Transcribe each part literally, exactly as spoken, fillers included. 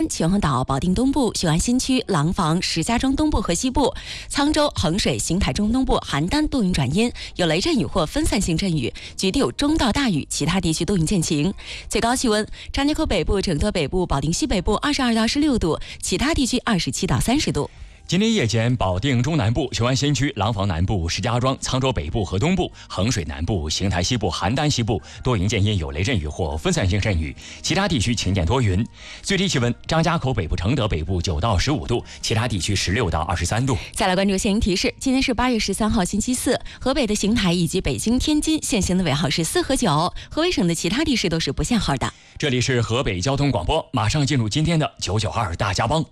秦皇岛、保定东部、雄安新区、廊坊、石家庄东部和西部、沧州、衡水、邢台中东部、邯郸多云转阴，有雷阵雨或分散性阵雨，局地有中到大雨，其他地区多云见晴。最高气温：张家口北部、承德北部、保定西北部二十二到二十六度，其他地区二十七到三十度。 今天夜间，保定中南部、雄安新区、廊坊南部、石家庄、沧州北部和东部、衡水南部、邢台西部、邯郸西部多云见阴，有雷阵雨或分散性阵雨，其他地区晴间多云。最低气温：张家口北部、承德北部九到十五度，其他地区十六到二十三度。 再来关注限行提示：今天是八月十三号星期四，河北的邢台以及北京、天津限行的尾号是四和九，河北省的其他地市都是不限号的。 这里是河北交通广播，马上进入今天的九九二大家帮。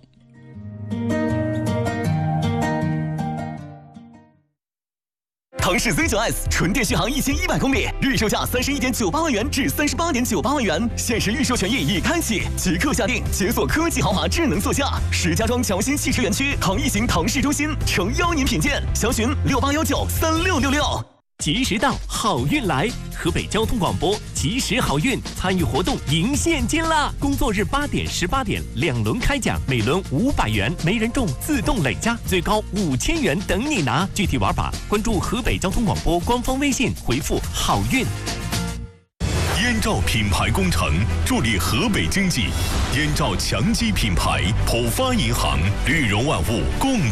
腾势 Z 九 S 纯电续航一千一百公里，预售价三十一点九八万元至三十八点九八万元，限时预售权益已开启，即刻下定，解锁科技豪华智能座驾。石家庄侨新汽车园区唐逸行唐氏中心诚邀您品鉴，详询六八幺九三六六六。 及时到，好运来！河北交通广播及时好运参与活动赢现金啦！工作日八点、十八点两轮开奖，每轮五百元，没人中自动累加，最高五千元等你拿。具体玩法关注河北交通广播官方微信，回复好运。 燕赵品牌工程助力河北经济，燕赵强基品牌，浦发银行，绿荣万物共